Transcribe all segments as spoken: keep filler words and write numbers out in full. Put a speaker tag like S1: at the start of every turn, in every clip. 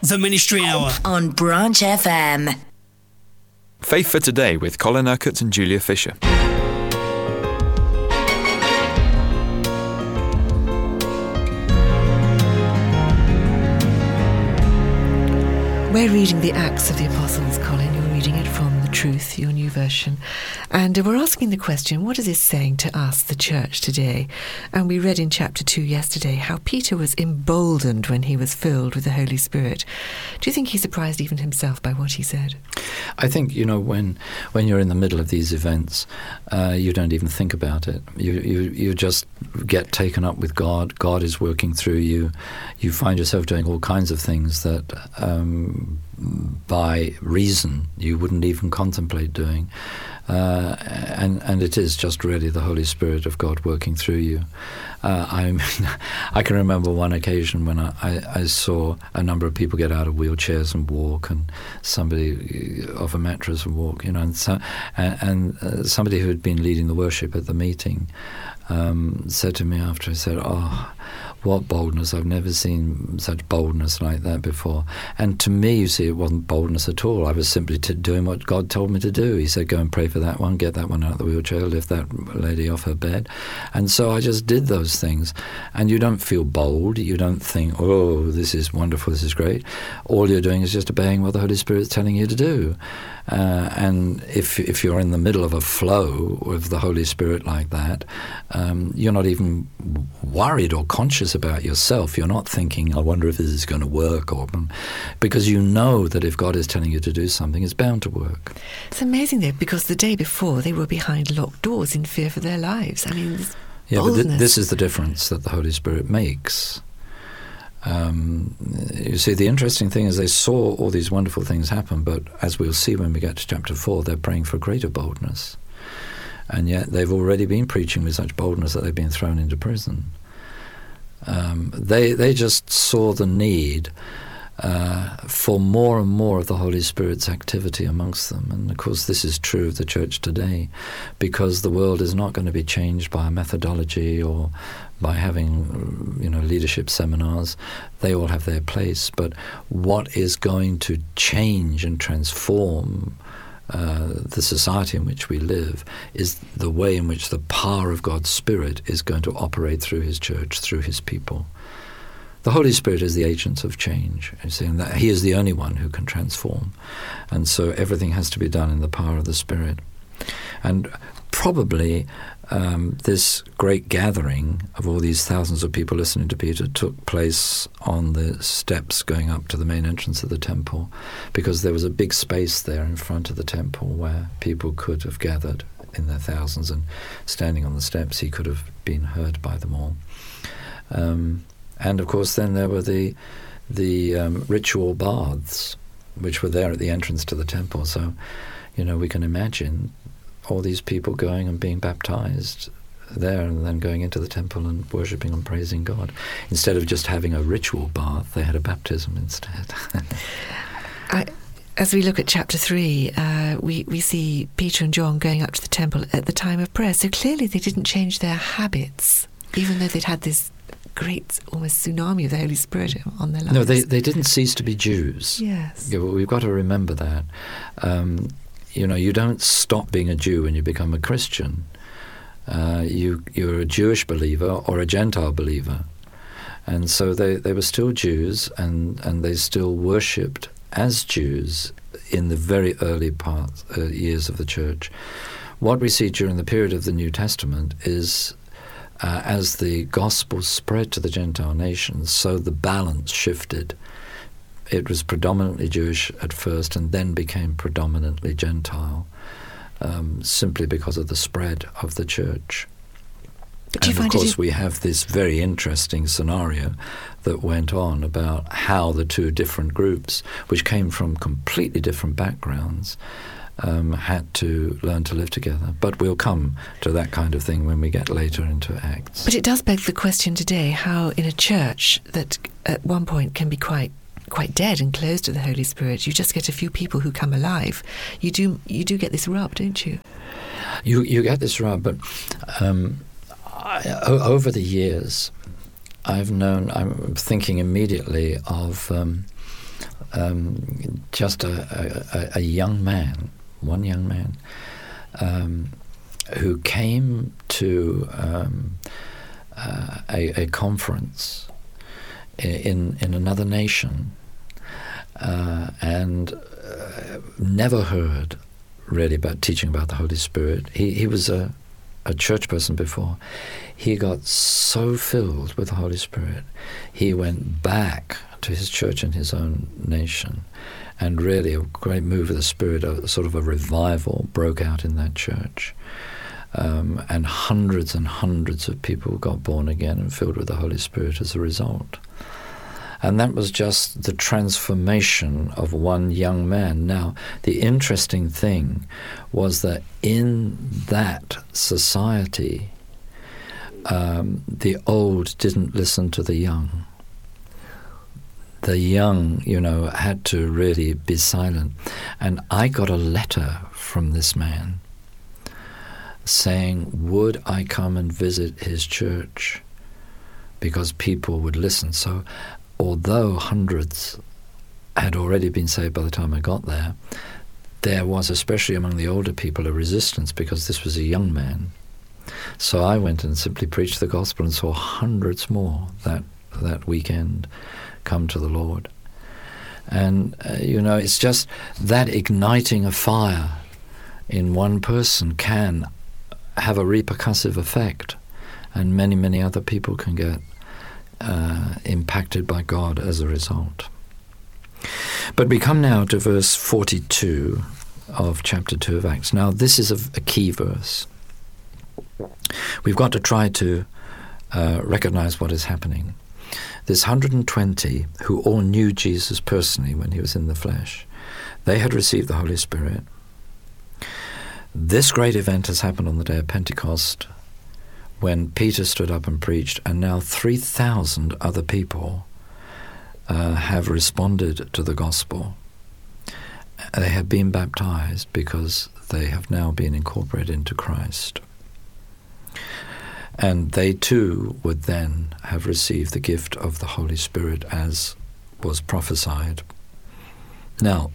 S1: The Ministry Hour
S2: on Branch F M.
S3: Faith for Today with Colin Urquhart and Julia Fisher.
S4: We're reading the Acts of the Apostles, Colin. You're reading it from The Truth, your new version. And we're asking the question, what is this saying to us, the church, today? And we read in chapter two yesterday how Peter was emboldened when he was filled with the Holy Spirit. Do you think he surprised even himself by what he said?
S5: I think, you know, when when you're in the middle of these events, uh, you don't even think about it. You, you you just get taken up with God. God is working through you. You find yourself doing all kinds of things that um, by reason you wouldn't even contemplate doing. Uh, and, and it is just really the Holy Spirit of God working through you. Uh, I mean, I can remember one occasion when I, I, I saw a number of people get out of wheelchairs and walk, and somebody off a mattress and walk, you know, and, so, and, and uh, somebody who had been leading the worship at the meeting um, said to me after, he said, "Oh, what boldness. I've never seen such boldness like that before." And to me, you see, it wasn't boldness at all. I was simply t- doing what God told me to do. He said, go and pray for that one, get that one out of the wheelchair, lift that lady off her bed. And so I just did those things. And you don't feel bold. You don't think, oh, this is wonderful, this is great. All you're doing is just obeying what the Holy Spirit's telling you to do. Uh, and if if you're in the middle of a flow with the Holy Spirit like that, um, you're not even worried or conscious about yourself. You're not thinking, I wonder if this is going to work, or because you know that if God is telling you to do something, it's bound to work.
S4: It's amazing though, because the day before they were behind locked doors in fear for their lives. I mean, this
S5: yeah,
S4: boldness.
S5: but th- this is the difference that the Holy Spirit makes. Um, you see, the interesting thing is they saw all these wonderful things happen, but as we'll see when we get to chapter four, they're praying for greater boldness. And yet they've already been preaching with such boldness that they've been thrown into prison. Um, they they just saw the need uh, for more and more of the Holy Spirit's activity amongst them. And of course this is true of the church today, because the world is not going to be changed by a methodology or by having, you know, leadership seminars. They all have their place. But what is going to change and transform uh, the society in which we live is the way in which the power of God's Spirit is going to operate through His church, through His people. The Holy Spirit is the agent of change. He's saying that He is the only one who can transform. And so everything has to be done in the power of the Spirit. And probably um, this great gathering of all these thousands of people listening to Peter took place on the steps going up to the main entrance of the temple, because there was a big space there in front of the temple where people could have gathered in their thousands, and standing on the steps he could have been heard by them all. Um, and of course then there were the, the um, ritual baths which were there at the entrance to the temple. So, you know, we can imagine all these people going and being baptized there and then going into the temple and worshipping and praising God. Instead of just having a ritual bath, they had a baptism instead.
S4: I, as we look at chapter three, uh, we, we see Peter and John going up to the temple at the time of prayer. So clearly they didn't change their habits, even though they'd had this great almost tsunami of the Holy Spirit on their lives.
S5: No, they, they didn't cease to be Jews.
S4: Yes.
S5: Yeah, well, we've got to remember that. Um, You know, you don't stop being a Jew when you become a Christian. Uh, you, you're a Jewish believer or a Gentile believer. And so they, they were still Jews, and, and they still worshipped as Jews in the very early part, uh, years of the church. What we see during the period of the New Testament is uh, as the gospel spread to the Gentile nations, so the balance shifted. It was predominantly Jewish at first and then became predominantly Gentile, um, simply because of the spread of the church.
S4: Do you
S5: and
S4: find
S5: of course
S4: it...
S5: we have this very interesting scenario that went on about how the two different groups, which came from completely different backgrounds, um, had to learn to live together. But we'll come to that kind of thing when we get later into Acts.
S4: But it does beg the question today, how in a church that at one point can be quite quite dead and closed to the Holy Spirit, you just get a few people who come alive. You do you do get this rub, don't you?
S5: You you get this rub, but um, I, o- over the years, I've known. I'm thinking immediately of um, um, just a, a, a young man, one young man, um, who came to um, uh, a, a conference in in another nation uh, and uh, never heard really about teaching about the Holy Spirit. He he was a a church person before. He got so filled with the Holy Spirit, he went back to his church in his own nation, and really a great move of the Spirit, a sort of a revival broke out in that church. Um, and hundreds and hundreds of people got born again and filled with the Holy Spirit as a result. And that was just the transformation of one young man. Now, the interesting thing was that in that society, um, the old didn't listen to the young. The young, you know, had to really be silent. And I got a letter from this man saying, would I come and visit his church? Because people would listen. So although hundreds had already been saved by the time I got there, there was, especially among the older people, a resistance because this was a young man. So I went and simply preached the gospel and saw hundreds more that that weekend come to the Lord. And, uh, you know, it's just that igniting a fire in one person can have a repercussive effect, and many, many other people can get uh, impacted by God as a result. But we come now to verse forty-two of chapter two of Acts. Now, this is a, a key verse. We've got to try to uh, recognize what is happening. This one hundred twenty, who all knew Jesus personally when he was in the flesh, they had received the Holy Spirit. This great event has happened on the day of Pentecost when Peter stood up and preached, and now three thousand other people uh, have responded to the gospel. They have been baptized because they have now been incorporated into Christ. And they too would then have received the gift of the Holy Spirit as was prophesied. Now,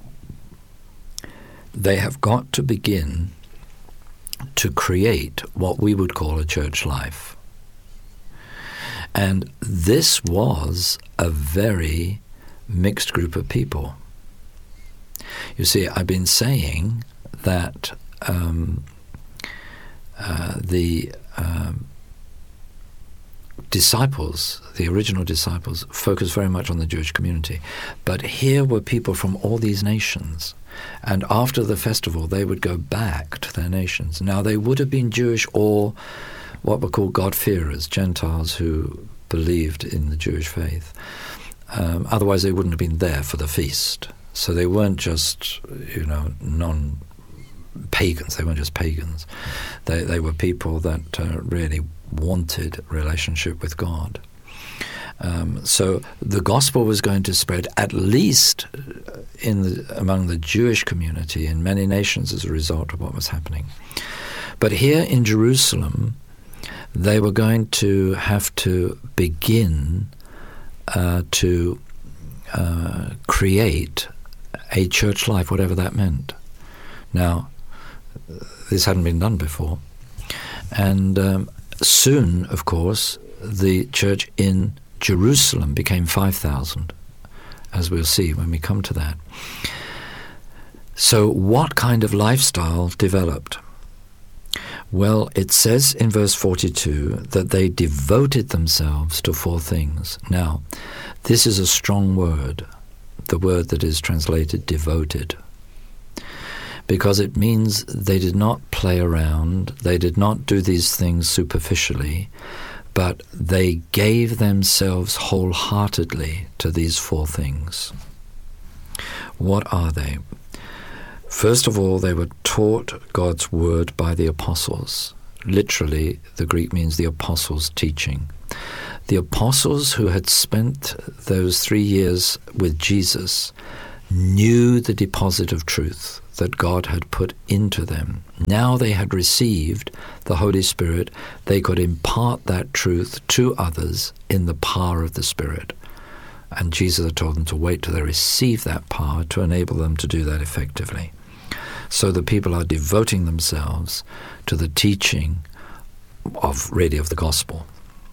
S5: they have got to begin to create what we would call a church life. And this was a very mixed group of people. You see, I've been saying that um, uh, the um, disciples, the original disciples, focused very much on the Jewish community. But here were people from all these nations. And after the festival, they would go back to their nations. Now, they would have been Jewish or what were called God-fearers, Gentiles who believed in the Jewish faith. Um, otherwise, they wouldn't have been there for the feast. So they weren't just, you know, non-pagans. They weren't just pagans. They, they were people that uh, really wanted relationship with God. Um, so the gospel was going to spread at least in the, among the Jewish community in many nations as a result of what was happening. But here in Jerusalem, they were going to have to begin uh, to uh, create a church life, whatever that meant. Now, this hadn't been done before. And um, soon, of course, the church in Jerusalem became five thousand, as we'll see when we come to that. So what kind of lifestyle developed? Well, it says in verse forty-two that they devoted themselves to four things. Now, this is a strong word, the word that is translated devoted, because it means they did not play around, they did not do these things superficially, but they gave themselves wholeheartedly to these four things. What are they? First of all, they were taught God's word by the apostles. Literally, the Greek means the apostles' teaching. The apostles who had spent those three years with Jesus knew the deposit of truth that God had put into them. Now they had received the Holy Spirit. They could impart that truth to others in the power of the Spirit. And Jesus had told them to wait till they receive that power to enable them to do that effectively. So the people are devoting themselves to the teaching of really of the gospel.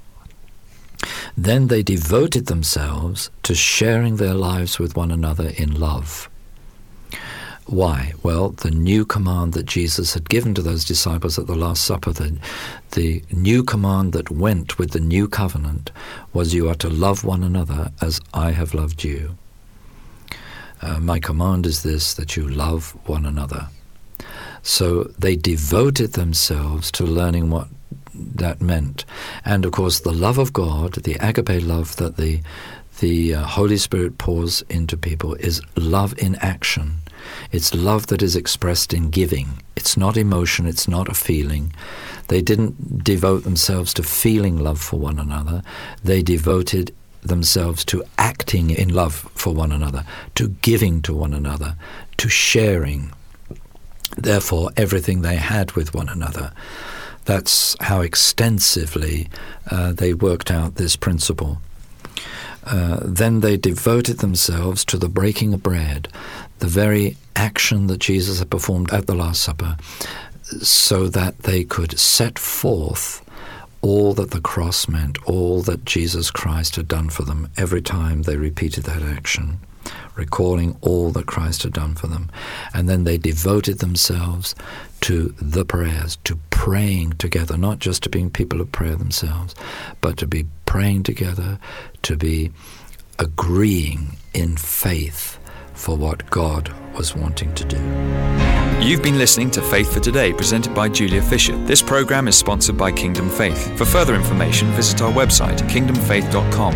S5: Then they devoted themselves to sharing their lives with one another in love. Why? Well, the new command that Jesus had given to those disciples at the Last Supper, the, the new command that went with the new covenant, was you are to love one another as I have loved you. Uh, my command is this, that you love one another. So they devoted themselves to learning what that meant. And of course, the love of God, the agape love that the, the uh, Holy Spirit pours into people, is love in action. It's love that is expressed in giving. It's not emotion, it's not a feeling. They didn't devote themselves to feeling love for one another. They devoted themselves to acting in love for one another, to giving to one another, to sharing, therefore, everything they had with one another. That's how extensively uh, they worked out this principle. Uh, then they devoted themselves to the breaking of bread, the very action that Jesus had performed at the Last Supper, so that they could set forth all that the cross meant, all that Jesus Christ had done for them every time they repeated that action, recalling all that Christ had done for them. And then they devoted themselves to the prayers, to praying together, not just to being people of prayer themselves, but to be praying together, to be agreeing in faith for what God was wanting to do.
S3: You've been listening to Faith for Today, presented by Julia Fisher. This program is sponsored by Kingdom Faith. For further information, visit our website, kingdom faith dot com.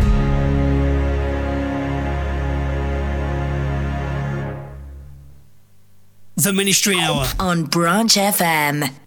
S1: The Ministry Hour
S2: on Branch F M.